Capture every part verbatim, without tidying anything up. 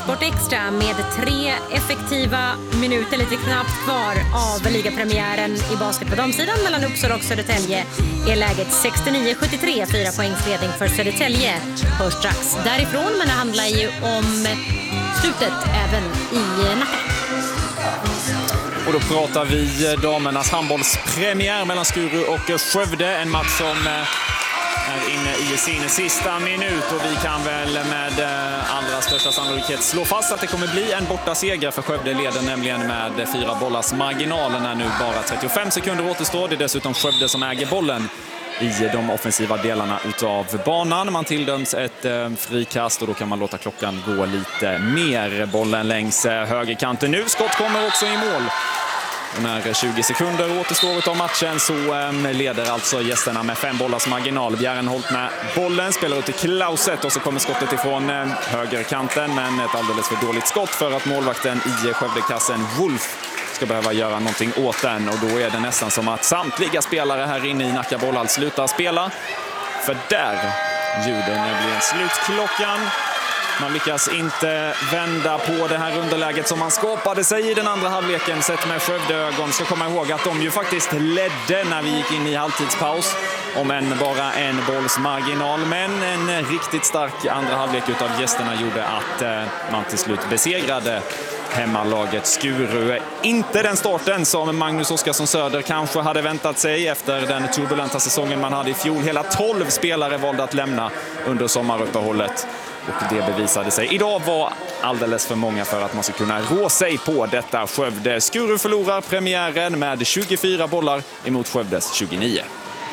Sport Extra med tre effektiva minuter, lite knappt kvar av ligapremiären i basket på damsidan mellan Uppsala och Södertälje är läget sextionio sjuttiotre, fyra poängsledning för Södertälje. Hörs strax därifrån, men det handlar ju om slutet även i Nacka. Och då pratar vi damernas handbollspremiär mellan Skuru och Skövde. En match som är inne i sin sista minut och vi kan väl med allra största sannolikhet slå fast att det kommer bli en borta seger för Skövde. Leder nämligen med fyra bollars marginalen när nu bara trettiofem sekunder återstår. Det är dessutom Skövde som äger bollen i de offensiva delarna utav banan. Man tilldöms ett eh, frikast och då kan man låta klockan gå lite mer. Bollen längs eh, högerkanten nu. Skott kommer också i mål. Och när tjugo sekunder återstår av matchen så eh, leder alltså gästerna med fem bollars marginal. Bjärrenholt med bollen, spelar ut till Klauset och så kommer skottet ifrån eh, högerkanten. Men ett alldeles för dåligt skott för att målvakten i Skövdekassen Wolf ska behöva göra någonting åt den. Och då är det nästan som att samtliga spelare här inne i Nacka Bollhall slutar spela. För där ljuder nämligen slutklockan. Man lyckas inte vända på det här underläget som man skapade sig i den andra halvleken. Sett med Skövdeögon ska komma ihåg att de ju faktiskt ledde när vi gick in i halvtidspaus. Om än bara en bolls marginal. Men en riktigt stark andra halvlek utav gästerna gjorde att eh, man till slut besegrade hemmalaget Skuru. Inte den starten som Magnus Oskarsson Söder kanske hade väntat sig efter den turbulenta säsongen man hade i fjol. Hela tolv spelare valde att lämna under sommaruppehållet. Och det bevisade sig. Idag var alldeles för många för att man ska kunna rå sig på detta Skövde. Skuru förlorar premiären med tjugofyra bollar emot Skövdes tjugonio.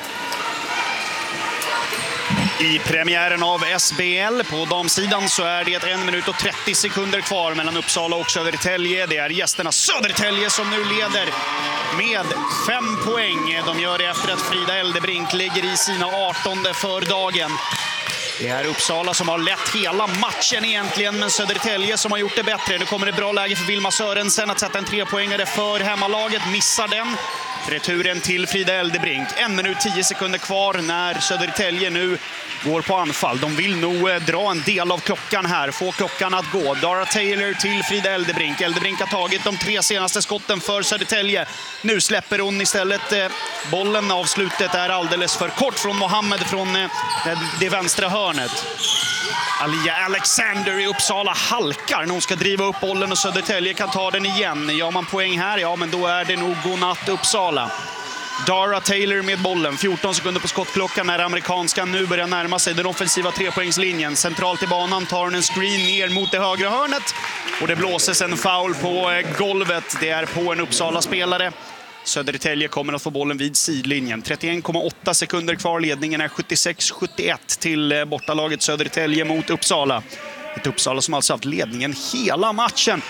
I premiären av S B L på damsidan så är det en minut och trettio sekunder kvar mellan Uppsala och Södertälje. Det är gästerna Södertälje som nu leder med fem poäng. De gör det efter att Frida Eldebrink ligger i sina artonde för dagen. Det är Uppsala som har lett hela matchen egentligen, men Södertälje som har gjort det bättre. Nu kommer det bra läge för Vilma Sörensen att sätta en trepoängare för hemmalaget. Missar den. Returen till Frida Eldebrink. En minut tio sekunder kvar när Södertälje nu går på anfall. De vill nog dra en del av klockan här. Få klockan att gå. Dara Taylor till Frida Eldebrink. Eldebrink har tagit de tre senaste skotten för Södertälje. Nu släpper hon istället bollen. Avslutet är alldeles för kort från Mohammed från det vänstra hörnet. Alia Alexander i Uppsala halkar när hon ska driva upp bollen och Södertälje kan ta den igen. Gör man poäng här, ja men då är det nog godnatt Uppsala. Dara Taylor med bollen, fjorton sekunder på skottklockan när amerikanska nu börjar närma sig den offensiva trepoängslinjen. Centralt i banan tar hon en screen ner mot det högra hörnet och det blåses en foul på golvet. Det är på en Uppsala-spelare. Södertälje kommer att få bollen vid sidlinjen. trettioen komma åtta sekunder kvar. Ledningen är sjuttiosex sjuttioett till bortalaget Södertälje mot Uppsala. Ett Uppsala som alltså haft ledningen hela matchen.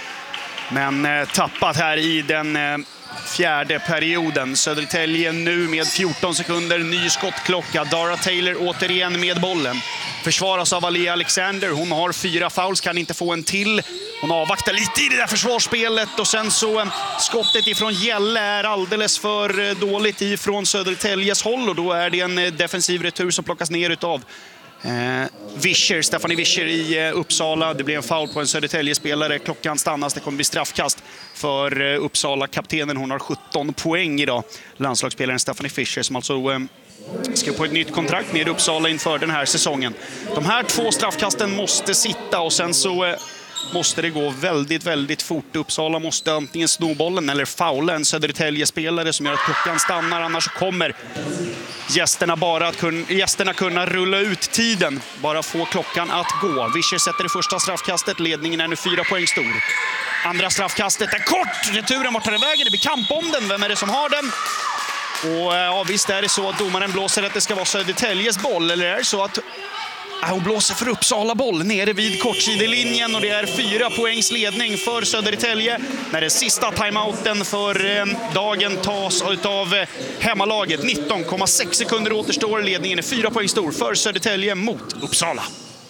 Men eh, tappat här i den eh, fjärde perioden. Södertälje nu med fjorton sekunder. Ny skottklocka. Dara Taylor återigen med bollen. Försvaras av Alia Alexander. Hon har fyra fouls, kan inte få en till. Hon avvaktar lite i det där försvarsspelet. Och sen så skottet ifrån Gälle är alldeles för dåligt ifrån Södertäljes håll. Och då är det en defensiv retur som plockas ner utav eh, Vischer, Stephanie Vischer i eh, Uppsala. Det blir en foul på en Södertälje-spelare. Klockan stannas, det kommer bli straffkast för eh, Uppsala-kaptenen. Hon har sjutton poäng idag. Landslagsspelaren Stephanie Fischer som alltså eh, ska på ett nytt kontrakt med Uppsala inför den här säsongen. De här två straffkasten måste sitta och sen så eh, måste det gå väldigt, väldigt fort. Uppsala måste antingen sno bollen eller faula en Södertälje-spelare som gör att klockan stannar. Annars kommer gästerna bara att kunna, gästerna kunna rulla ut tiden. Bara få klockan att gå. Vischer sätter det första straffkastet. Ledningen är nu fyra poäng stor. Andra straffkastet är kort. Returen borta i vägen. Det blir kamp om den. Vem är det som har den? Och ja, visst är det så att domaren blåser att det ska vara Södertäljes boll. Eller är det så att hon blåser för Uppsala boll nere vid kortsidelinjen och det är fyra poängs ledning för Södertälje när den sista timeouten för eh, dagen tas av eh, hemmalaget. nitton komma sex sekunder återstår. Ledningen är fyra poäng stor för Södertälje mot Uppsala.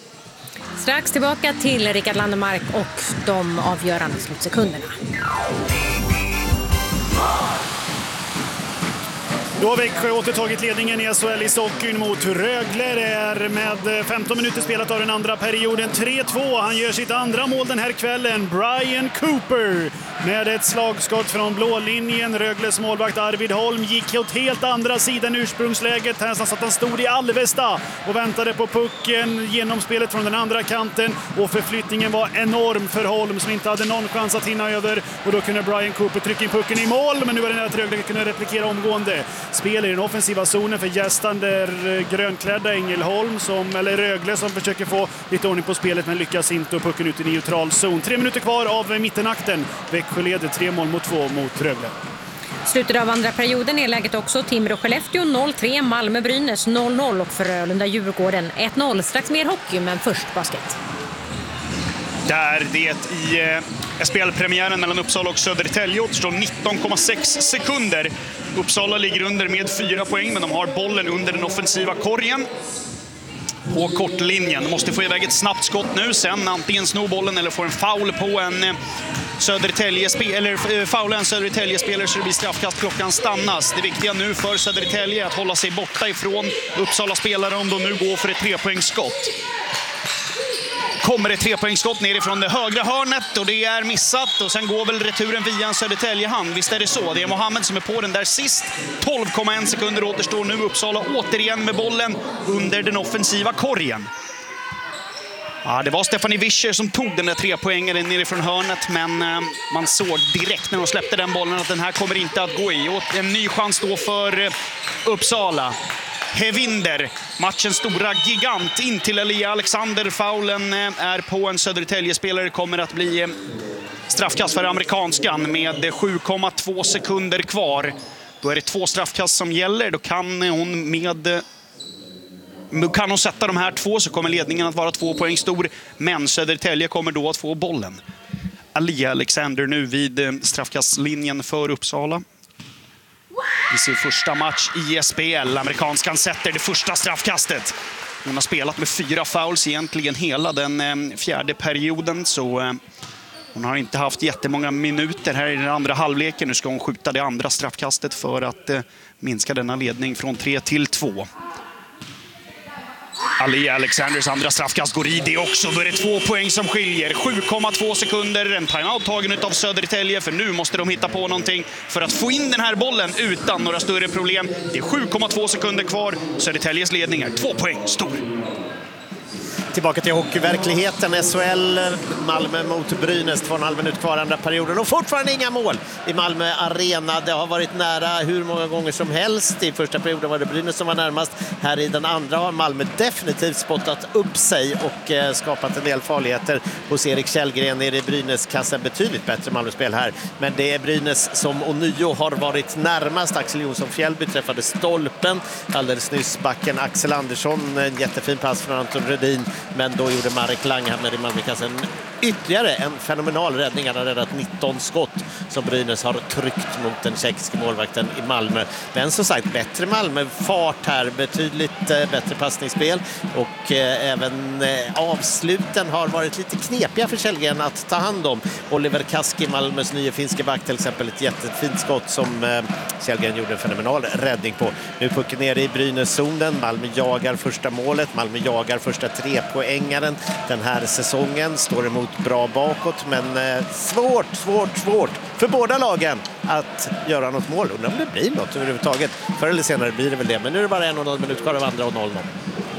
Strax tillbaka till Rickard Landemark och de avgörande slutsekunderna. Då har Växjö återtagit ledningen i S H L i Stockholm mot Rögle. Det är med femton minuter spelat av den andra perioden. tre två. Han gör sitt andra mål den här kvällen. Brian Cooper med ett slagskott från blålinjen. Rögles målvakt Arvid Holm gick åt helt andra sidan ursprungsläget. Här satt han stod i Alvesta och väntade på pucken genom spelet från den andra kanten. Och förflyttningen var enorm för Holm som inte hade någon chans att hinna över. Och då kunde Brian Cooper trycka in pucken i mål. Men nu var det nära att Rögle kunde replikera omgående. Spel i den offensiva zonen för gästande grönklädda Ängelholm som, eller Rögle som försöker få lite ordning på spelet men lyckas inte och pucken ut i neutral zon. Tre minuter kvar av mittenakten. Växjö leder tre mål mot två mot Rögle. Slutet av andra perioden är läget också Timrå-Skellefteå noll tre, Malmö-Brynäs noll noll och Frölunda-Djurgården ett noll. Strax mer hockey men först basket. Där det i eh, S B L-premiären mellan Uppsala och Södertälje återstår nitton komma sex sekunder. Uppsala ligger under med fyra poäng men de har bollen under den offensiva korgen på kortlinjen. De måste få iväg ett snabbt skott nu, sen antingen sno bollen eller få en foul på en eh, Södertälje eller eh, foul en Södertälje-spelare så det blir straffkast. Klockan stannas. Det viktiga nu för Södertälje är att hålla sig borta ifrån Uppsala spelare om de nu går för ett trepoängsskott. Kommer ett trepoängsskott nerifrån det högra hörnet och det är missat och sen går väl returen via en Södertälje-hand. Visst är det så. Det är Mohammed som är på den där sist. tolv komma en sekunder återstår nu. Uppsala återigen med bollen under den offensiva korgen. Ja, det var Stefanie Wischer som tog den där trepoängaren nerifrån hörnet men eh, man såg direkt när de släppte den bollen att den här kommer inte att gå i. Och en ny chans då för eh, Uppsala. Hevinder, matchens stora gigant in till Elia Alexander. Faulen är på en Södertälje-spelare, kommer att bli straffkast för amerikanskan med sju komma två sekunder kvar. Då är det två straffkast som gäller. Då kan hon med kan hon sätta de här två så kommer ledningen att vara två poäng stor. Men Södertälje kommer då att få bollen. Elia Alexander nu vid straffkastlinjen för Uppsala. I sin första match i S B L. Amerikanskan sätter det första straffkastet. Hon har spelat med fyra fouls egentligen hela den eh, fjärde perioden. Så eh, hon har inte haft jättemånga minuter här i den andra halvleken. Nu ska hon skjuta det andra straffkastet för att eh, minska denna ledning från tre till två. Ali Alexanders andra straffkast går i det också. Då är det två poäng som skiljer. sju komma två sekunder. En timeout tagen av Södertälje. För nu måste de hitta på någonting för att få in den här bollen utan några större problem. Det är sju komma två sekunder kvar. Södertäljes ledning är två poäng stor. Tillbaka till hockeyverkligheten. S H L, Malmö mot Brynäs. Två och en halv minut kvar andra perioden. Och fortfarande inga mål i Malmö Arena. Det har varit nära hur många gånger som helst. I första perioden var det Brynäs som var närmast. Här i den andra har Malmö definitivt spottat upp sig och eh, skapat en del farligheter hos Erik Källgren. Är det Brynäs-kassen betydligt bättre Malmö-spel här. Men det är Brynäs som ånyo har varit närmast. Axel Jonsson Fjällby träffade stolpen. Alldeles nyss backen Axel Andersson. En jättefin pass från Anton Rödin. Men då gjorde Marek Langhammer i Malmökassen ytterligare en fenomenal räddning. Han har räddat nitton skott som Brynäs har tryckt mot den tjeckiska målvakten i Malmö. Men som sagt, bättre Malmö-fart här. Betydligt eh, bättre passningsspel. Och eh, även eh, avsluten har varit lite knepiga för Källgren att ta hand om. Oliver Kaski, Malmös nya finska back till exempel. Ett jättefint skott som eh, Källgren gjorde en fenomenal räddning på. Nu pucken ner i Brynäs-zonen. Malmö jagar första målet. Malmö jagar första tre poängaren den här säsongen. Står emot bra bakåt, men eh, svårt, svårt, svårt för båda lagen att göra något mål. Undrar om det blir något överhuvudtaget. Förr eller senare blir det väl det, men nu är det bara en och noll minut kvar av andra och noll noll.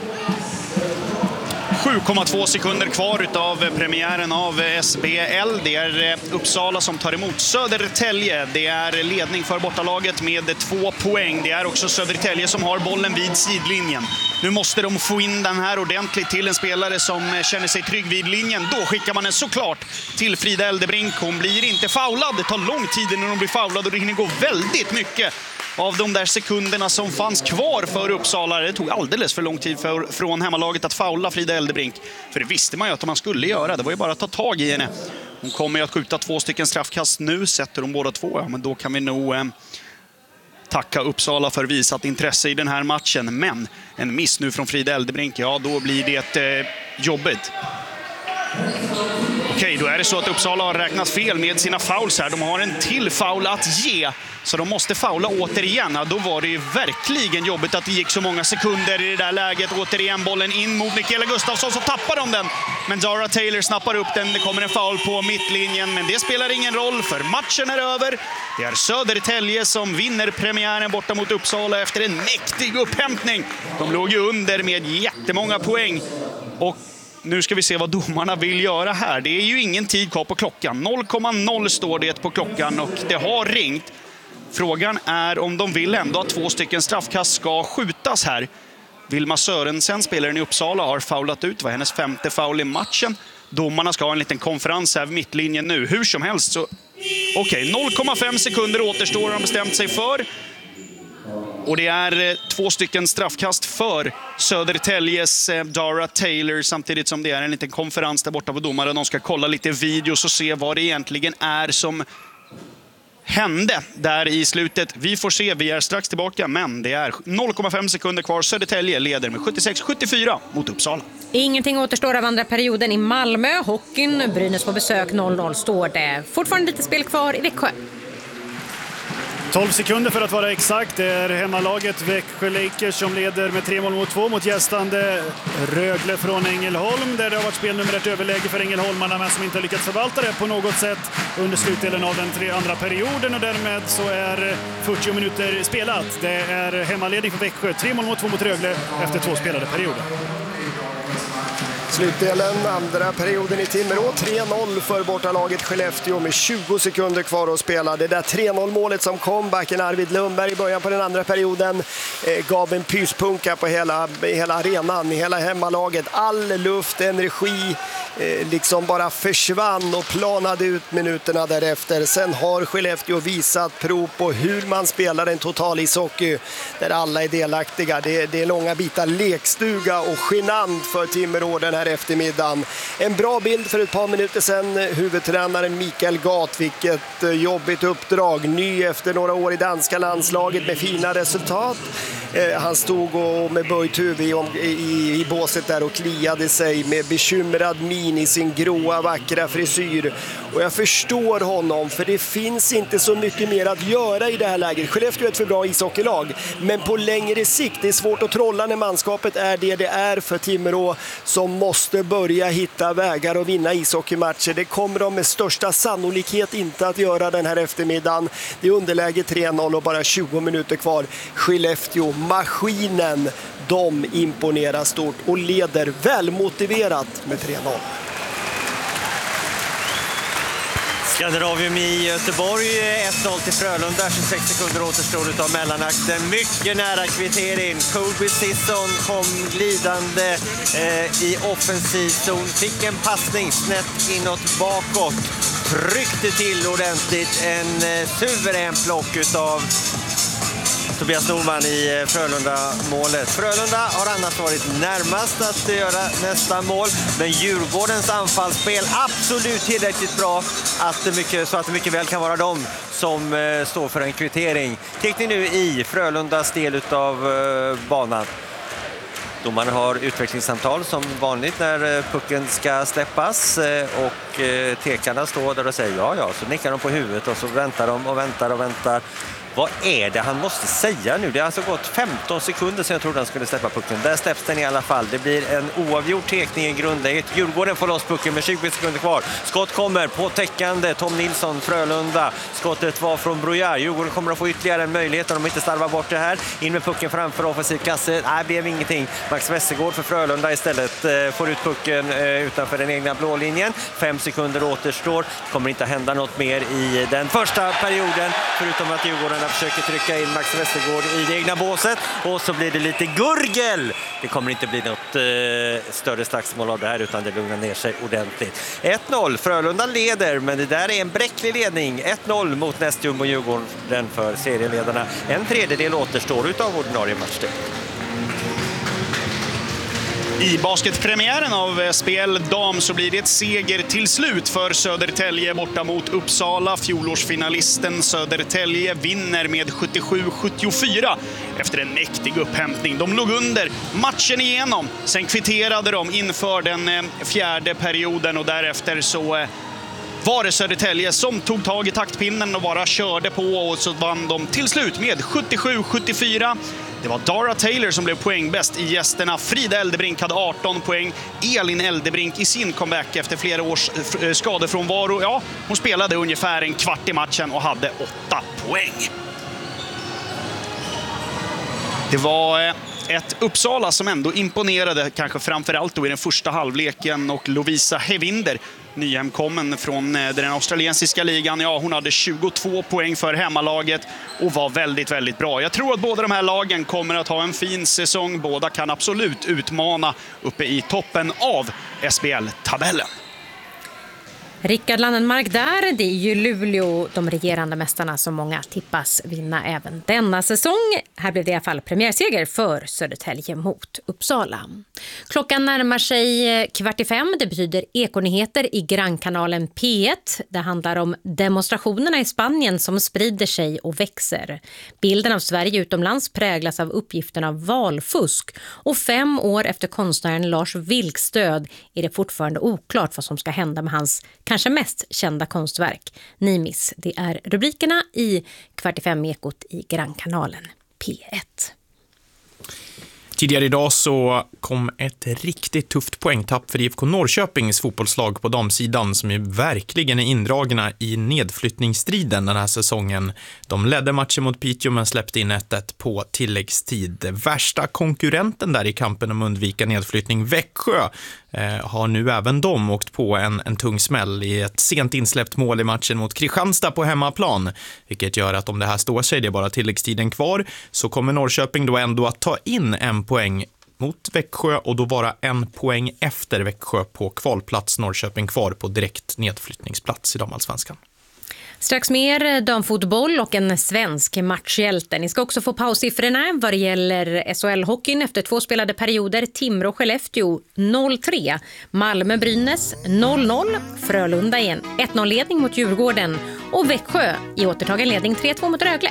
sju komma två sekunder kvar utav premiären av S B L. Det är Uppsala som tar emot Södertälje. Det är ledning för bortalaget med två poäng. Det är också Södertälje som har bollen vid sidlinjen. Nu måste de få in den här ordentligt till en spelare som känner sig trygg vid linjen. Då skickar man den såklart till Frida Eldebrink. Hon blir inte foulad. Det tar lång tid när hon blir foulad och det hinner gå väldigt mycket av de där sekunderna som fanns kvar för Uppsala. Det tog alldeles för lång tid för, från hemmalaget att foula Frida Eldebrink. För det visste man ju att man skulle göra. Det var ju bara att ta tag i henne. Hon kommer ju att skjuta två stycken straffkast nu. Sätter de båda två, ja, men då kan vi nog eh, tacka Uppsala för visat intresse i den här matchen. Men en miss nu från Frida Eldebrink, ja då blir det eh, jobbigt. Och Okej, då är det så att Uppsala har räknat fel med sina fouls här. De har en till foul att ge, så de måste foula återigen. Ja, då var det ju verkligen jobbigt att det gick så många sekunder i det där läget. Återigen bollen in mot Mikaela Gustafsson, så tappar de den. Men Dara Taylor snappar upp den. Det kommer en foul på mittlinjen, men det spelar ingen roll för matchen är över. Det är Södertälje som vinner premiären borta mot Uppsala efter en mäktig upphämtning. De låg ju under med jättemånga poäng. Och nu ska vi se vad domarna vill göra här. Det är ju ingen tid kvar på klockan. noll komma noll står det på klockan och det har ringt. Frågan är om de vill ändå att två stycken straffkast ska skjutas här. Vilma Sörensen, spelaren i Uppsala, har foulat ut. Det var hennes femte foul i matchen. Domarna ska ha en liten konferens här vid mittlinjen nu. Hur som helst så... Okej, okay, noll komma fem sekunder återstår har de bestämt sig för. Och det är två stycken straffkast för Södertäljes Dara Taylor, samtidigt som det är en liten konferens där borta på domaren. De ska kolla lite videos och se vad det egentligen är som hände där i slutet. Vi får se, vi är strax tillbaka, men det är noll komma fem sekunder kvar. Södertälje leder med sjuttiosex sjuttiofyra mot Uppsala. Ingenting återstår av andra perioden i Malmö. Hockeyn, Brynäs på besök, noll noll står det. Fortfarande lite spel kvar i Växjö. tolv sekunder för att vara exakt. Det är hemmalaget Växjö Lakers som leder med tre mål mot två mot gästande Rögle från Ängelholm, där det har varit spelnummer ett överläge för ängelholmarna, men som inte har lyckats förvalta det på något sätt under slutdelen av den tre andra perioden, och därmed så är fyrtio minuter spelat. Det är hemmaledning för Växjö, tre mål mot två mot Rögle efter två spelade perioder. Slutdelen, andra perioden i Timrå, tre noll för bortalaget Skellefteå med tjugo sekunder kvar att spela. Det där tre noll-målet som kom, backen Arvid Lundberg i början på den andra perioden, eh, gav en pyspunka på hela, hela arenan, hela hemmalaget. All luft, energi, eh, liksom bara försvann och planade ut minuterna därefter. Sen har Skellefteå visat prov på hur man spelar en total ishockey där alla är delaktiga. Det, det är långa bitar lekstuga och genant för Timrå den här eftermiddagen. En bra bild för ett par minuter sedan. Huvudtränaren Mikael Gat, vilket jobbigt uppdrag. Ny efter några år i danska landslaget med fina resultat. Eh, han stod och med böjt huvud i, i, i båset där och kliade sig med bekymrad min i sin gråa vackra frisyr. Och jag förstår honom, för det finns inte så mycket mer att göra i det här läget. Skellefteå är ett för bra ishockeylag, men på längre sikt, det är svårt att trolla när manskapet är det det är för Timrå, som måste börja hitta vägar och vinna ishockeymatcher. Det kommer de med största sannolikhet inte att göra den här eftermiddagen. Det är underläge tre noll och bara tjugo minuter kvar. Skellefteå, maskinen, de imponerar stort och leder välmotiverat med tre noll. Skandinavium i Göteborg, ett noll till Frölunda, tjugosex sekunder återstår av mellanakten. Mycket nära kvittering. Colby Sisson kom glidande eh, i offensiv zon, fick en passning snett inåt bakåt. Tryckte till ordentligt, en eh, suverän plock utav Tobias Norman i Frölunda-målet. Frölunda har annars varit närmast att göra nästa mål, men Djurgårdens anfallsspel absolut tillräckligt bra att det mycket, så att det mycket väl kan vara de som eh, står för en kvittering. Teckning nu i Frölundas del av eh, banan. Domarna har utvecklingssamtal som vanligt när pucken ska släppas, och tekarna står där och säger ja, ja. Så nickar de på huvudet och så väntar de och väntar och väntar. Vad är det han måste säga nu? Det har alltså gått femton sekunder sedan jag trodde han skulle släppa pucken. Där släpps den i alla fall. Det blir en oavgjord tekning i grundläget. Djurgården får loss pucken med tjugo sekunder kvar. Skott kommer på täckande. Tom Nilsson, Frölunda. Skottet var från Brojar. Djurgården kommer att få ytterligare en möjlighet om de inte starvar bort det här. In med pucken framför offensiv kasse. Nej, det blev ingenting. Max Westergård för Frölunda istället eh, får ut pucken eh, utanför den egna blålinjen. Fem sekunder återstår. Kommer inte hända något mer i den första perioden, förutom att Djurgården försöker trycka in Max Westergård i det egna båset, och så blir det lite gurgel. Det kommer inte bli något eh, större slagsmål av det här, utan det lugnar ner sig ordentligt. ett noll, Frölunda leder, men det där är en bräcklig ledning. ett noll mot nästjumbo Djurgården för serieledarna. En tredjedel återstår utav ordinarie matchtid. I basketpremiären av S B L dam så blir det ett seger till slut för Södertälje borta mot Uppsala. Fjolårsfinalisten Södertälje vinner med sjuttiosju sjuttiofyra efter en mäktig upphämtning. De låg under matchen igenom, sen kvitterade de inför den fjärde perioden och därefter så var det Södertälje som tog tag i taktpinnen och bara körde på, och så vann de till slut med sjuttiosju sjuttiofyra. Det var Dara Taylor som blev poängbäst i gästerna. Frida Eldebrink hade arton poäng. Elin Eldebrink i sin comeback efter flera års skadefrånvaro. Ja, hon spelade ungefär en kvart i matchen och hade åtta poäng. Det var ett Uppsala som ändå imponerade, kanske framförallt då i den första halvleken, och Lovisa Hevinder, nyhemkommen från den australiensiska ligan. Ja, hon hade tjugotvå poäng för hemmalaget och var väldigt, väldigt bra. Jag tror att båda de här lagen kommer att ha en fin säsong. Båda kan absolut utmana uppe i toppen av S B L-tabellen. Rickard Landenmark där, det är ju Luleå, de regerande mästarna som många tippas vinna även denna säsong. Här blev det i alla fall premiärseger för Södertälje mot Uppsala. Klockan närmar sig kvart i fem, det betyder ekonyheter i grannkanalen P ett. Det handlar om demonstrationerna i Spanien som sprider sig och växer. Bilden av Sverige utomlands präglas av uppgifterna av valfusk, och fem år efter konstnären Lars Vilks död är det fortfarande oklart vad som ska hända med hans kanske mest kända konstverk, Nimis. Det är rubrikerna i kvart i fem ekot i grannkanalen P ett. Tidigare idag så kom ett riktigt tufft poängtapp för I F K Norrköpings fotbollslag på damsidan, som är verkligen är indragna i nedflyttningsstriden den här säsongen. De ledde matchen mot Piteå men släppte in ett ett på tilläggstid. Värsta konkurrenten där i kampen om undvika nedflyttning, Växjö, eh, har nu även de åkt på en, en tung smäll i ett sent insläppt mål i matchen mot Kristianstad på hemmaplan. Vilket gör att om det här står sig, det är bara tilläggstiden kvar, så kommer Norrköping då ändå att ta in en poäng mot Växjö och då vara en poäng efter Växjö på kvalplats. Norrköping kvar på direkt nedflyttningsplats i damallsvenskan. Strax mer damfotboll och en svensk matchhjälte. Ni ska också få paussiffrorna vad det gäller S H L-hockeyn efter två spelade perioder. Timrå-Skellefteå noll tre, Malmö-Brynäs noll noll, Frölunda i en ett noll-ledning mot Djurgården och Växjö i återtagen ledning tre två mot Rögle.